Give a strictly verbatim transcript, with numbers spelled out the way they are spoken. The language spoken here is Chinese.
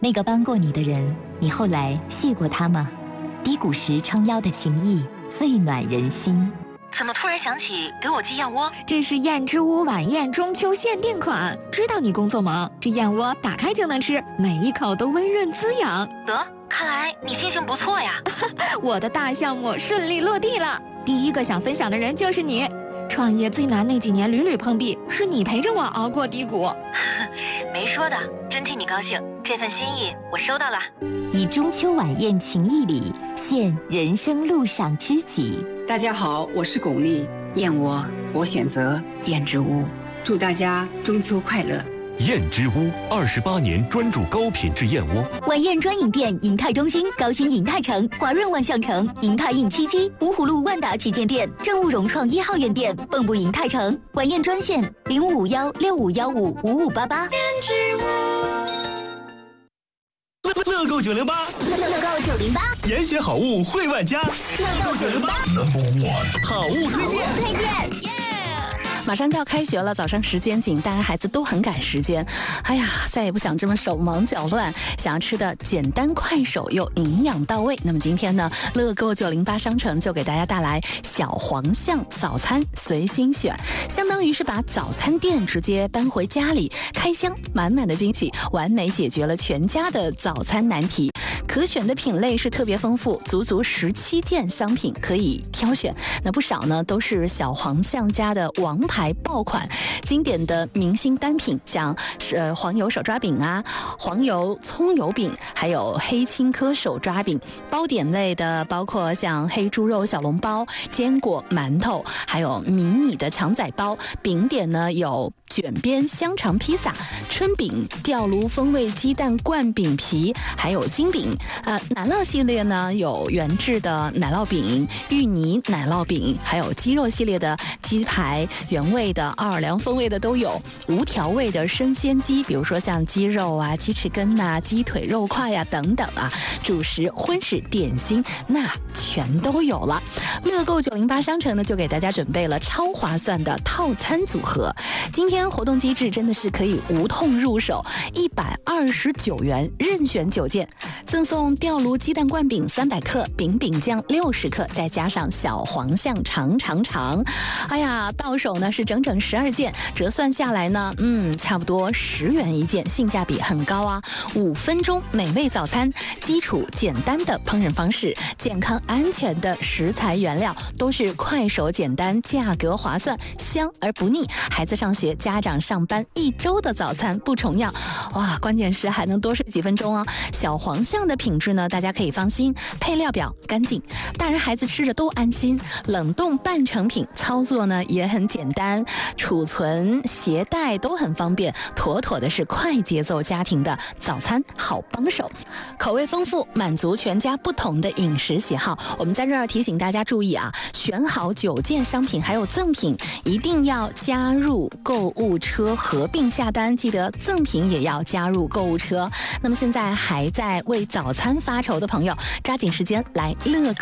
那个帮过你的人，你后来谢过他吗？低谷时撑腰的情谊，最暖人心。 怎么突然想起给我寄燕窝？ 这是燕之屋晚宴中秋限定款，知道你工作忙，这燕窝打开就能吃，每一口都温润滋养。 得，看来你心情不错呀。 我的大项目顺利落地了，第一个想分享的人就是你。创业最难那几年屡屡碰壁，是你陪着我熬过低谷。 没说的，真替你高兴，这份心意我收到了。 以中秋晚宴情谊礼，献人生路上知己。 大家好，我是巩俐，燕窝我选择燕之屋，祝大家中秋快乐。 燕之屋二十八年专注高品质燕窝。 晚宴专营店：银泰中心、高新银泰城、华润万象城、银泰印七七、芜湖路万达旗舰店、正务融创一号院店、蚌埠银泰城。晚宴专线：零五五幺六五幺五五五八八。 燕之屋。 乐购九零八， 乐购九零八， 严选好物惠万家。乐购九零八 ，Number One 好物推荐。 推荐。 马上就要开学了，早上时间紧，大人孩子都很赶时间。哎呀，再也不想这么手忙脚乱，想要吃的简单快手又营养到位。那么今天呢，乐购九零八商城就给大家带来小黄象早餐随心选，相当于是把早餐店直接搬回家里，开箱满满的惊喜，完美解决了全家的早餐难题。可选的品类是特别丰富，足足十七件商品可以挑选。那不少呢都是小黄象家的王牌爆款，经典的明星单品，像是、呃、黄油手抓饼啊，黄油葱油饼，还有黑青稞手抓饼。包点类的包括像黑猪肉小笼包、坚果馒头，还有迷你的肠仔包。饼点呢有卷边香肠披萨、春饼、吊炉风味鸡蛋灌饼皮，还有金饼。呃，奶酪系列呢有原制的奶酪饼、芋泥奶酪饼，还有鸡肉系列的鸡排，原味的、奥尔良风味的都有，无调味的生鲜鸡，比如说像鸡肉啊、鸡翅根呐、鸡腿肉块呀、啊、等等啊，主食、荤食、点心，那全都有了。乐购九零八商城呢就给大家准备了超划算的套餐组合，今天活动机制真的是可以无痛入手，一百二十九元任选九件，赠送吊炉鸡蛋灌饼三百克，饼饼酱六十克，再加上小黄象长长长。哎呀，到手呢是整整十二件，折算下来呢，嗯，差不多十元一件，性价比很高啊！五分钟美味早餐，基础简单的烹饪方式，健康安全的食材原料，都是快手简单，价格划算，香而不腻。孩子上学，家长上班，一周的早餐不重样。哇，关键是还能多睡几分钟啊！小黄象的品质呢，大家可以放心，配料表干净，大人孩子吃着都安心。冷冻半成品，操作呢也很简单，储存携带都很方便，妥妥的是快节奏家庭的早餐好帮手。口味丰富，满足全家不同的饮食喜好。我们在这儿提醒大家注意啊，选好九件商品还有赠品，一定要加入购物车合并下单，记得赠品也要加入购物车。那么现在还在为早餐发愁的朋友，抓紧时间来乐购。